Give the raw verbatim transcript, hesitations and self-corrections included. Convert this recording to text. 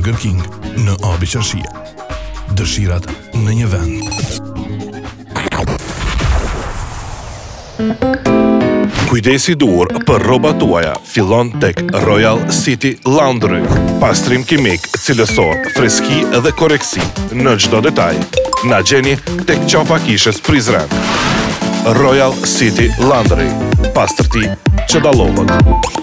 Burger King në Abi Qershia. Dëshirat në një vend. Kujdesi dur për rrobat tuaja fillon tek Royal City Laundry. Pastrim kimik, cilësor, freski dhe koreksi në çdo detaj. Na gjeni tek qafa kishës Prizren. Royal City Laundry. Pastërti që dallohet.